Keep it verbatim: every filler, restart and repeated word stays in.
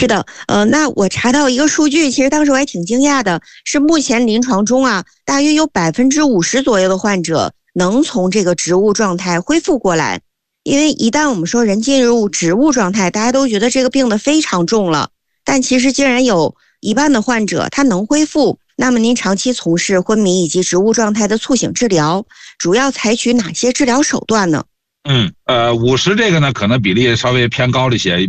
是的，呃，那我查到一个数据，其实当时我还挺惊讶的，是目前临床中啊，大约有百分之五十左右的患者能从这个植物状态恢复过来。因为一旦我们说人进入植物状态，大家都觉得这个病得非常重了，但其实竟然有一半的患者他能恢复。那么您长期从事昏迷以及植物状态的促醒治疗，主要采取哪些治疗手段呢？ 嗯，呃，五十这个呢，可能比例稍微偏高了一些，